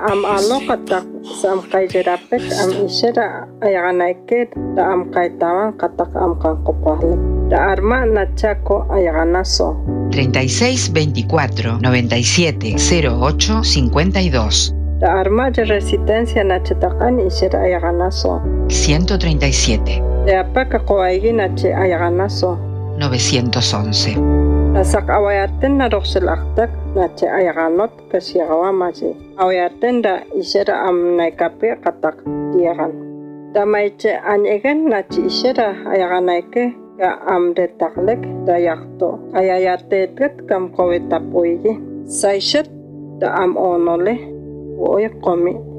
am aloqata sam qayrapek am ishara ayaganaike da am qaytawan qatak am qanqoqarle da arma nachako ayaganaso 36 24 97 08 52 da arma de resistencia nachatakan ishara ayaganaso 137 de apaka qoaigi nache ayaganaso 911 Nasak awayaten na roksel aktak na che ayaganot kasyagawamasi. Awayaten da isera am naikape katak diagan. Da may che anyegen na che isera ayaganaike ka am detaklek da yakto. Ayayatetet kam kowetapoigi. Saishet da am onole. Woy komi.